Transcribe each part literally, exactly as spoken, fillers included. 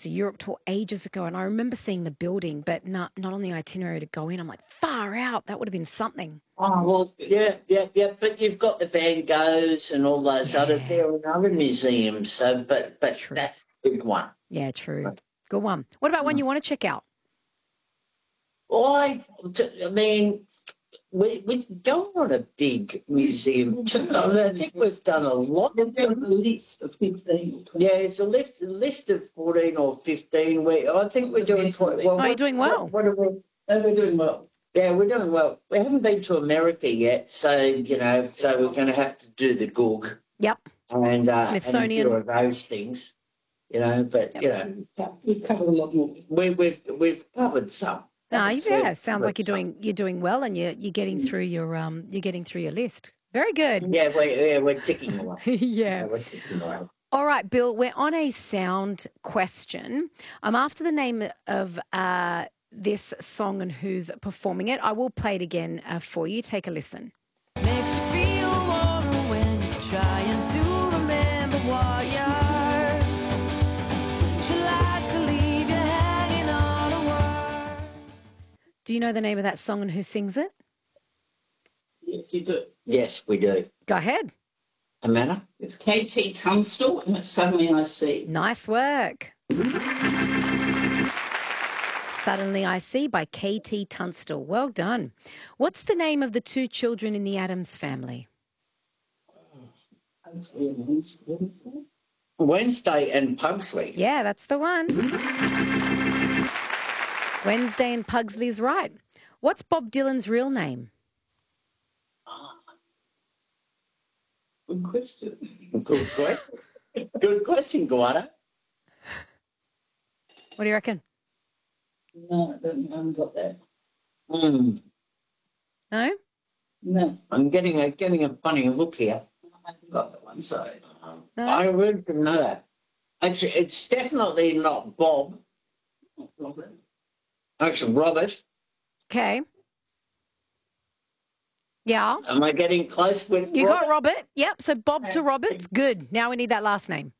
Tours to Europe tour ages ago, and I remember seeing the building, but not not on the itinerary to go in. I'm like, far out. That would have been something. Oh, well, yeah, yeah, yeah. But you've got the Van Goghs and all those other, Yeah. there are other museums. So, but, but True. that's a big one. Yeah, true. Good one. What about one you want to check out? Well, I, I mean, we, we're going on a big museum tour. I think we've done a lot. They've got a list of fifteen or twenty. Yeah, it's a list, a list of fourteen or fifteen. We, I think we're doing quite well. Oh, you're doing well. What, what are we? Oh, we're doing well. Yeah, we're doing well. We haven't been to America yet, so, you know, so we're going to have to do the Goog. Yep. And, uh, Smithsonian. and a few of those things, you know, but, Yep. you know, We've covered a lot more. we, we've, we've covered some. No, you- So- yeah, sounds like you're doing you're doing well, and you're you're getting through your um you're getting through your list. Very good. Yeah, we're, yeah, we're ticking away. Yeah. Yeah, we're ticking away. All right, Bill, we're on a sound question. I'm after the name of uh, this song and who's performing it. I will play it again uh, for you. Take a listen. Makes you feel warmer when you're trying to remember what you are. She likes to leave you hanging on a word. Do you know the name of that song and who sings it? Yes, you do. Yes, we do. Go ahead. Amanda? It's K T Tunstall, and it's Suddenly I See. Nice work. Suddenly I See by K T Tunstall. Well done. What's the name of the two children in the Addams family? Wednesday and Pugsley. Yeah, that's the one. Wednesday and Pugsley's right. What's Bob Dylan's real name? Good question. Good question. Good question, Guada. What do you reckon? No, I don't- I haven't got that. Mm, No? No, I'm getting a getting a funny look here. I haven't got that one, sorry. No? I really didn't know that. Actually, it's definitely not Bob. Robert. Actually, Robert. Okay. Yeah. Am I getting close with You Robert? got Robert. Yep. So Bob to Roberts. Good. Now we need that last name.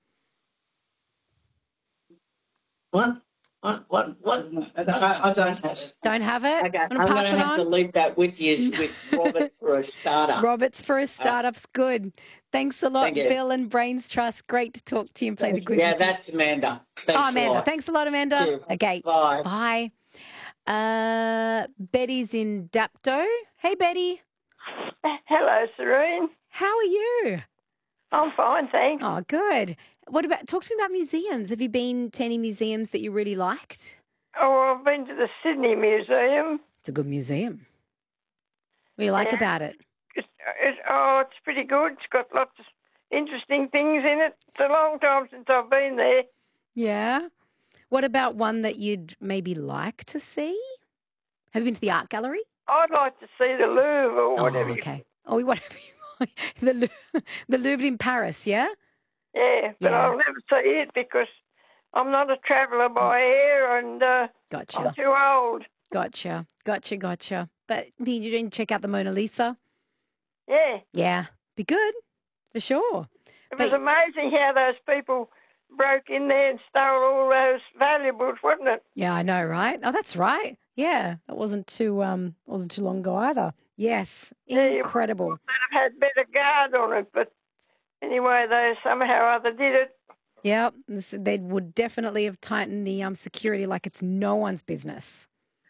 What? What? What? What? I don't, I, I don't have it. Don't have it? Okay, Want I'm to going pass to it have to on? leave that with you with Robert for a starter. Roberts for a startup's good. Thanks a lot, Thank you. Bill and Brains Trust. Great to talk to you and play the quiz. Yeah, with you. that's Amanda. Thanks Oh, a Amanda. lot. Thanks a lot, Amanda. Cheers. Okay. Bye. Bye. Uh, Betty's in Dapto. Hey, Betty. Hello, Serene. How are you? I'm fine, thanks. Oh, good. What about, talk to me about museums. Have you been to any museums that you really liked? Oh, I've been to the Sydney Museum. It's a good museum. What do you like Yeah. about it? It's, it's, oh, it's pretty good. It's got lots of interesting things in it. It's a long time since I've been there. Yeah. What about one that you'd maybe like to see? Have you been to the art gallery? I'd like to see the Louvre or whatever. Oh, you- okay. Oh, whatever you want. The, Lou- the Louvre in Paris, yeah? Yeah, but Yeah. I'll never see it because I'm not a traveller by air and uh, Gotcha. I'm too old. Gotcha. Gotcha, gotcha. But you didn't check out the Mona Lisa? Yeah, Yeah. Be good, for sure. it was But- amazing how those people broke in there and stole all those valuables, wasn't it? Yeah, I know, right? Oh, that's right. Yeah, that wasn't too um wasn't too long ago either. Yes, Yeah, you- incredible. They'd have had better guard on it, but anyway, they somehow or other did it. Yeah, this, they would definitely have tightened the um security like it's no one's business.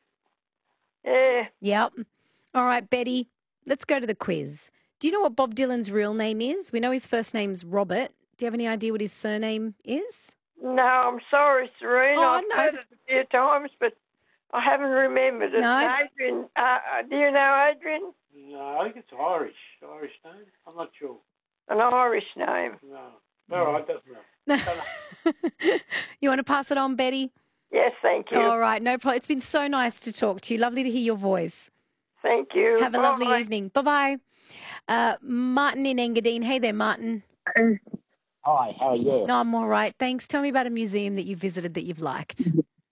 Yeah. Yep. All right, Betty, let's go to the quiz. Do you know what Bob Dylan's real name is? We know his first name's Robert. Do you have any idea what his surname is? No, I'm sorry, Serena. Oh, I've no. heard it a few times, but I haven't remembered it. No. Adrian, uh, uh, do you know Adrian? No, I think it's Irish. Irish name? I'm not sure. An Irish name. No. All right, doesn't matter. You want to pass it on, Betty? Yes, thank you. All right, no problem. It's been so nice to talk to you. Lovely to hear your voice. Thank you. Have a lovely Bye. evening. Bye-bye. Uh, Martin in Engadine. Hey there, Martin. Hi, how are you? No, I'm all right. Thanks. Tell me about a museum that you visited that you've liked.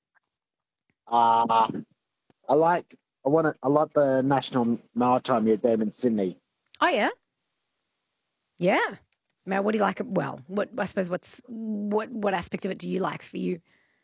Uh, I like I want to, I like the National Maritime Museum in Sydney. Oh, yeah? Yeah. Now, what do you like? Well, what I suppose what's what what aspect of it do you like for you?